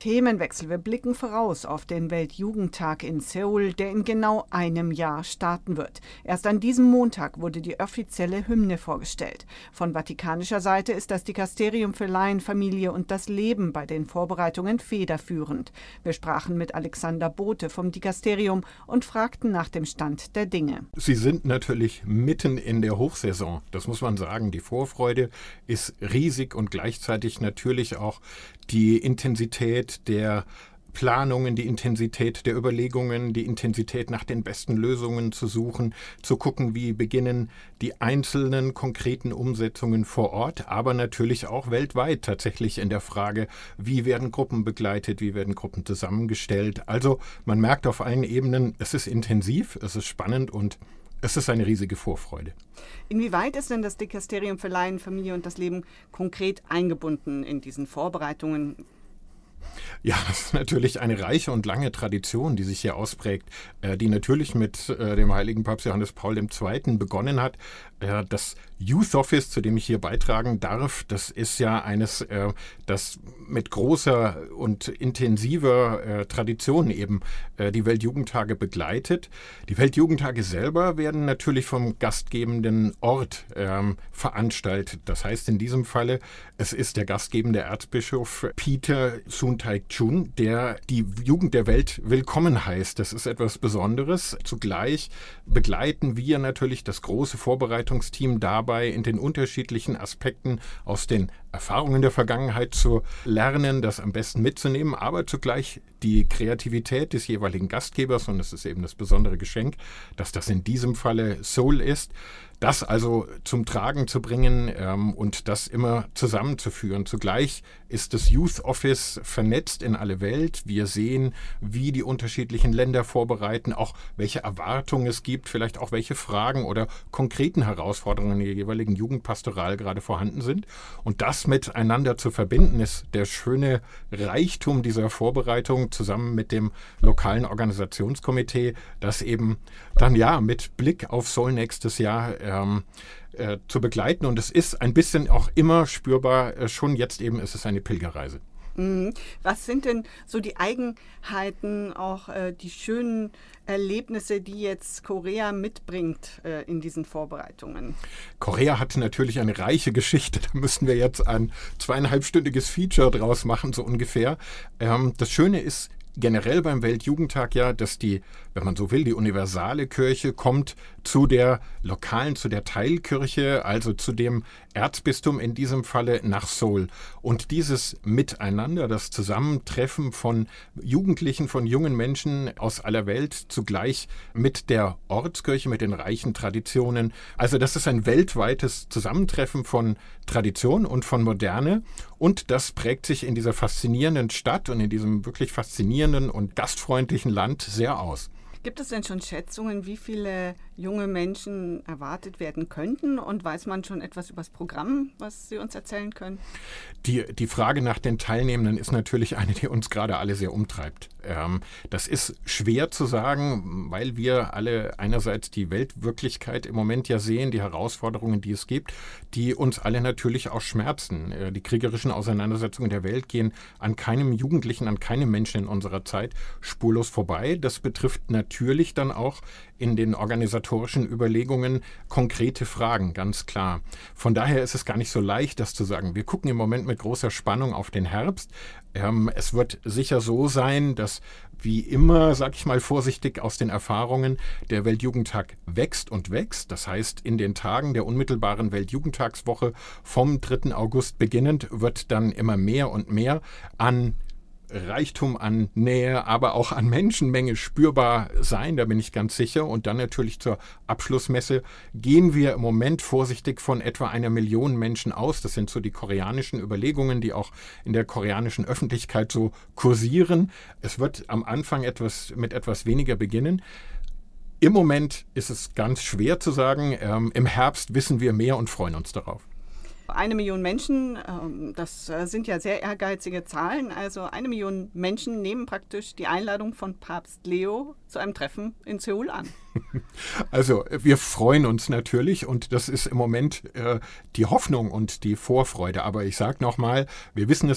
Themenwechsel. Wir blicken voraus auf den Weltjugendtag in Seoul, der in genau einem Jahr starten wird. Erst an diesem Montag wurde die offizielle Hymne vorgestellt. Von vatikanischer Seite ist das Dikasterium für Laien, Familie und das Leben bei den Vorbereitungen federführend. Wir sprachen mit Alexander Bothe vom Dikasterium und fragten nach dem Stand der Dinge. Sie sind natürlich mitten in der Hochsaison, das muss man sagen. Die Vorfreude ist riesig und gleichzeitig natürlich auch die Intensität der Planungen, die Intensität der Überlegungen, die Intensität nach den besten Lösungen zu suchen, zu gucken, wie beginnen die einzelnen konkreten Umsetzungen vor Ort, aber natürlich auch weltweit tatsächlich in der Frage, wie werden Gruppen begleitet, wie werden Gruppen zusammengestellt. Also man merkt auf allen Ebenen, es ist intensiv, es ist spannend und es ist eine riesige Vorfreude. Inwieweit ist denn das Dikasterium für Laien, Familie und das Leben konkret eingebunden in diesen Vorbereitungen? Ja, das ist natürlich eine reiche und lange Tradition, die sich hier ausprägt, die natürlich mit dem heiligen Papst Johannes Paul II. Begonnen hat. Das Youth Office, zu dem ich hier beitragen darf, das ist ja eines, das mit großer und intensiver Tradition eben die Weltjugendtage begleitet. Die Weltjugendtage selber werden natürlich vom gastgebenden Ort veranstaltet. Das heißt in diesem Falle, es ist der gastgebende Erzbischof Peter Soon-Taek-Chun, der die Jugend der Welt willkommen heißt. Das ist etwas Besonderes. Zugleich begleiten wir natürlich das große Vorbereitungsteam dabei, in den unterschiedlichen Aspekten aus den Erfahrungen der Vergangenheit zu lernen, das am besten mitzunehmen, aber zugleich die Kreativität des jeweiligen Gastgebers, und das ist eben das besondere Geschenk, dass das in diesem Falle Seoul ist, das also zum Tragen zu bringen und das immer zusammenzuführen. Zugleich ist das Youth Office vernetzt in alle Welt. Wir sehen, wie die unterschiedlichen Länder vorbereiten, auch welche Erwartungen es gibt, vielleicht auch welche Fragen oder konkreten Herausforderungen in der jeweiligen Jugendpastoral gerade vorhanden sind. Und das miteinander zu verbinden, ist der schöne Reichtum dieser Vorbereitung zusammen mit dem lokalen Organisationskomitee, das eben dann ja mit Blick auf Seoul nächstes Jahr zu begleiten. Und es ist ein bisschen auch immer spürbar, schon jetzt eben ist es eine Pilgerreise. Was sind denn so die Eigenheiten, auch die schönen Erlebnisse, die jetzt Korea mitbringt in diesen Vorbereitungen? Korea hat natürlich eine reiche Geschichte. Da müssten wir jetzt ein 2,5-stündiges Feature draus machen, so ungefähr. Das Schöne ist generell beim Weltjugendtag ja, dass die, wenn man so will, die universale Kirche kommt zu der lokalen, zu der Teilkirche, also zu dem Erzbistum in diesem Falle nach Seoul. Und dieses Miteinander, das Zusammentreffen von Jugendlichen, von jungen Menschen aus aller Welt zugleich mit der Ortskirche, mit den reichen Traditionen. Also das ist ein weltweites Zusammentreffen von Tradition und von Moderne. Und das prägt sich in dieser faszinierenden Stadt und in diesem wirklich faszinierenden und gastfreundlichen Land sehr aus. Gibt es denn schon Schätzungen, wie viele junge Menschen erwartet werden könnten? Und weiß man schon etwas über das Programm, was Sie uns erzählen können? Die Frage nach den Teilnehmenden ist natürlich eine, die uns gerade alle sehr umtreibt. Das ist schwer zu sagen, weil wir alle einerseits die Weltwirklichkeit im Moment ja sehen, die Herausforderungen, die es gibt, die uns alle natürlich auch schmerzen. Die kriegerischen Auseinandersetzungen der Welt gehen an keinem Jugendlichen, an keinem Menschen in unserer Zeit spurlos vorbei. Das betrifft natürlich dann auch in den organisatorischen Überlegungen konkrete Fragen, ganz klar. Von daher ist es gar nicht so leicht, das zu sagen. Wir gucken im Moment mit großer Spannung auf den Herbst. Es wird sicher so sein, dass wie immer, sag ich mal vorsichtig aus den Erfahrungen, der Weltjugendtag wächst und wächst. Das heißt, in den Tagen der unmittelbaren Weltjugendtagswoche vom 3. August beginnend wird dann immer mehr und mehr an Reichtum, an Nähe, aber auch an Menschenmenge spürbar sein, da bin ich ganz sicher. Und dann natürlich zur Abschlussmesse gehen wir im Moment vorsichtig von etwa 1 Million Menschen aus. Das sind so die koreanischen Überlegungen, die auch in der koreanischen Öffentlichkeit so kursieren. Es wird am Anfang mit etwas weniger beginnen. Im Moment ist es ganz schwer zu sagen. Im Herbst wissen wir mehr und freuen uns darauf. 1 Million Menschen, das sind ja sehr ehrgeizige Zahlen. Also 1 Million Menschen nehmen praktisch die Einladung von Papst Leo zu einem Treffen in Seoul an. Also wir freuen uns natürlich und das ist im Moment die Hoffnung und die Vorfreude. Aber ich sage nochmal, wir wissen es